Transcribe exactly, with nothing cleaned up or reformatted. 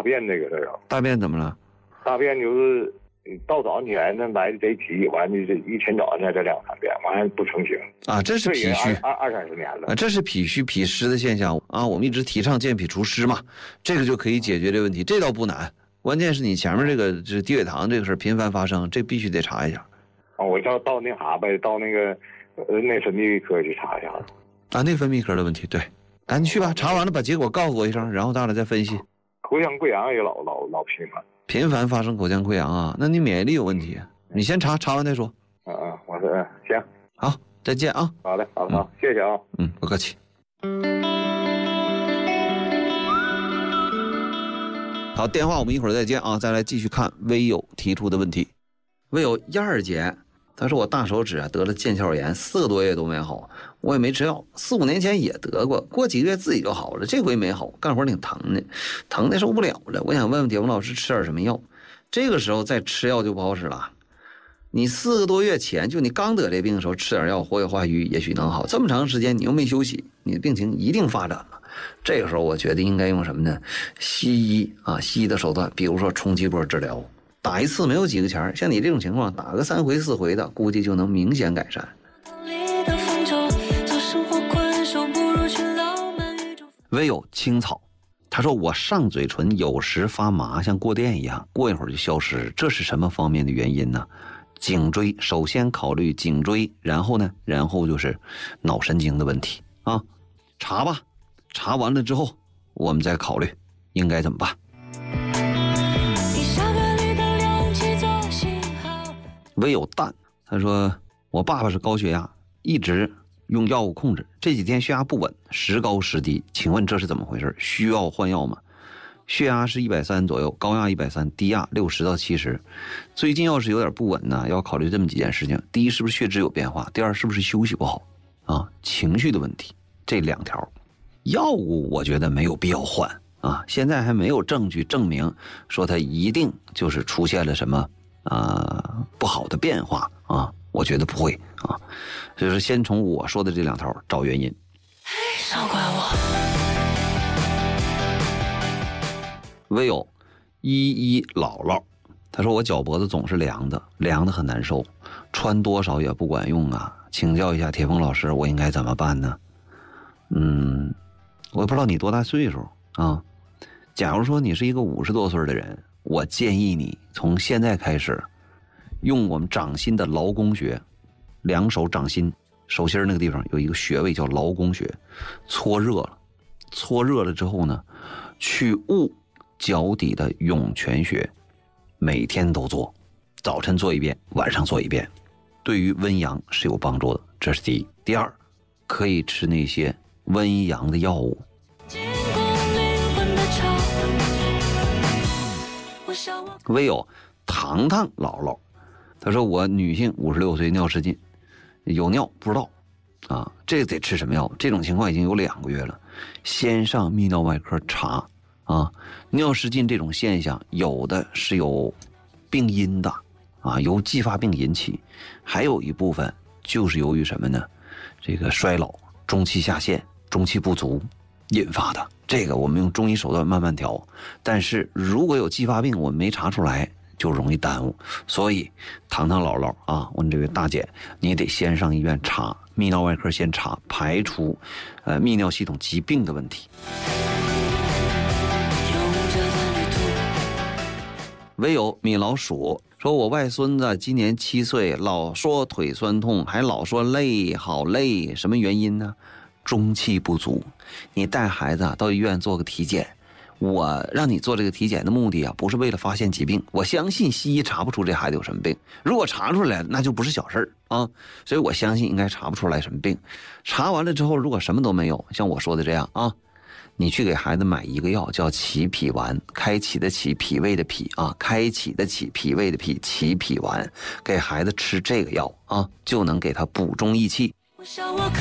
大便这个事儿啊。 大便怎么了？ 大便就是到早上起来那来的贼急，完了这一天早上再这两三遍，完了不成形啊，这是脾虚， 二二三十年了啊，这是脾虚脾湿的现象啊。我们一直提倡健脾除湿嘛，这个就可以解决这个问题，这倒不难。关键是你前面这个这低血糖这个事频繁发生，这必须得查一下。 啊，我要到那啥呗，到那个呃内分泌科去查一下。 啊，内分泌科的问题，对，啊，你去吧，查完了把结果告诉我一声，然后咱俩再分析。 口腔溃疡也老老老频繁， 频繁发生口腔溃疡啊，那你免疫力有问题，你先查，查完再说。 嗯嗯，我说嗯行， 好，再见啊。 好的，好的，好，谢谢啊。 嗯，不客气。好，电话我们一会儿再接啊，再来继续看微友提出的问题。微友燕儿姐，她说我大手指啊得了腱鞘炎，四个多月都没好，我也没吃药，四五年前也得过，过几个月自己就好了，这回没好，干活挺疼的，疼的受不了了。我想问问铁峰老师吃点什么药？这个时候再吃药就不好使了。你四个多月前就你刚得这病的时候吃点药活血化瘀也许能好，这么长时间你又没休息，你的病情一定发展了。这个时候我觉得应该用什么呢？西医啊，西医的手段，比如说冲击波治疗，打一次没有几个钱，像你这种情况打个三回四回的，估计就能明显改善。唯有青草，他说我上嘴唇有时发麻，像过电一样，过一会儿就消失，这是什么方面的原因呢？颈椎，首先考虑颈椎，然后呢，然后就是脑神经的问题啊。查吧，查完了之后我们再考虑应该怎么办。唯有蛋，他说我爸爸是高血压，一直用药物控制，这几天血压不稳，时高时低，请问这是怎么回事？需要换药吗？血压是一百三左右，高压一百三，低压六十到七十。最近要是有点不稳呢，要考虑这么几件事情：第一，是不是血脂有变化；第二，是不是休息不好啊？情绪的问题，这两条。药物我觉得没有必要换啊，现在还没有证据证明说它一定就是出现了什么啊、呃、不好的变化啊，我觉得不会啊，就是先从我说的这两条找原因。少管我。唯有依依姥姥，他说我脚脖子总是凉的，凉的很难受，穿多少也不管用啊，请教一下铁峰老师，我应该怎么办呢？嗯，我也不知道你多大岁数啊。假如说你是一个五十多岁的人，我建议你从现在开始用我们掌心的劳宫穴，两手掌心手心那个地方有一个穴位叫劳宫穴，搓热了，搓热了之后呢，去捂脚底的涌泉穴，每天都做，早晨做一遍，晚上做一遍，对于温阳是有帮助的，这是第一。第二，可以吃那些温阳的药物。唯有糖糖姥姥，他说我女性五十六岁，尿失禁，有尿不知道啊，这个得吃什么药？这种情况已经有两个月了，先上泌尿外科查啊。尿失禁这种现象，有的是有病因的啊，由继发病引起，还有一部分就是由于什么呢？这个衰老、中气下陷、中气不足引发的。这个我们用中医手段慢慢调，但是如果有继发病我们没查出来，就容易耽误。所以糖糖姥姥啊，问这位大姐，你得先上医院查，泌尿外科先查，排除呃泌尿系统疾病的问题。唯有米老鼠说，我外孙子今年七岁，老说腿酸痛，还老说累，好累，什么原因呢？中气不足。你带孩子到医院做个体检，我让你做这个体检的目的啊，不是为了发现疾病，我相信西医查不出这孩子有什么病，如果查出来那就不是小事啊，所以我相信应该查不出来什么病。查完了之后，如果什么都没有，像我说的这样啊，你去给孩子买一个药叫启脾丸，开启的启，脾胃的脾啊，开启的启，脾胃的脾，启脾丸，给孩子吃这个药啊，就能给他补中益气。我想我可